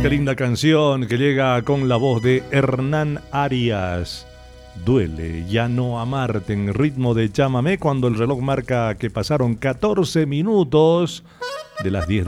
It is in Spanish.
Qué linda canción que llega con la voz de Hernán Arias. Duele ya no amarte en ritmo de chamamé cuando el reloj marca que pasaron 14 minutos de las 10 de